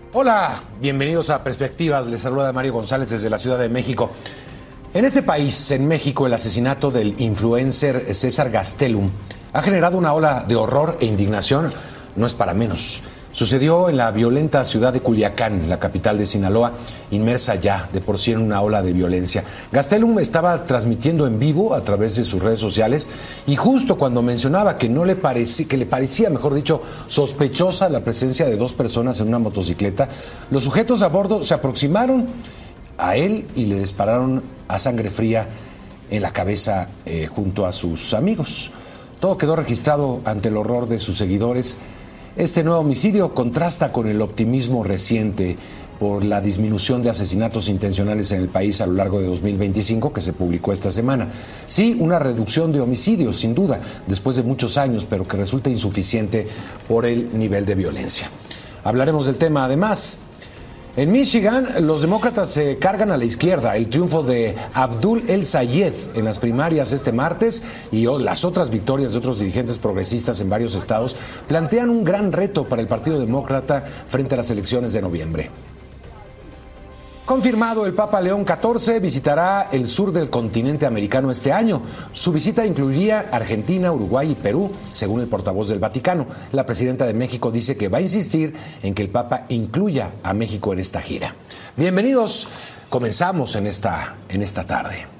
Hola, bienvenidos a Perspectivas. Les saluda Mario González desde la Ciudad de México. En este país, en México, el asesinato del influencer César Gastelum ha generado una ola de horror e indignación. No es para menos. Sucedió en la violenta ciudad de Culiacán, la capital de Sinaloa, inmersa ya de por sí en una ola de violencia. Gastelum estaba transmitiendo en vivo a través de sus redes sociales y justo cuando mencionaba que le parecía, mejor dicho, sospechosa la presencia de dos personas en una motocicleta, los sujetos a bordo se aproximaron a él y le dispararon a sangre fría en la cabeza junto a sus amigos. Todo quedó registrado ante el horror de sus seguidores. Este nuevo homicidio contrasta con el optimismo reciente por la disminución de asesinatos intencionales en el país a lo largo de 2025 que se publicó esta semana. Sí, una reducción de homicidios, sin duda, después de muchos años, pero que resulta insuficiente por el nivel de violencia. Hablaremos del tema además. En Michigan, los demócratas se cargan a la izquierda. El triunfo de Abdul El-Sayed en las primarias este martes y las otras victorias de otros dirigentes progresistas en varios estados plantean un gran reto para el Partido Demócrata frente a las elecciones de noviembre. Confirmado, el Papa León XIV visitará el sur del continente americano este año. Su visita incluiría Argentina, Uruguay y Perú, según el portavoz del Vaticano. La presidenta de México dice que va a insistir en que el Papa incluya a México en esta gira. Bienvenidos, comenzamos en esta tarde.